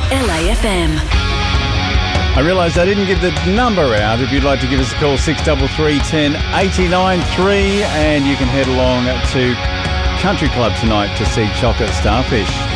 LAFM. I realised I didn't give the number out. If you'd like to give us a call, 633 10 89 3, and you can head along to Country Club tonight to see Chocolate Starfish.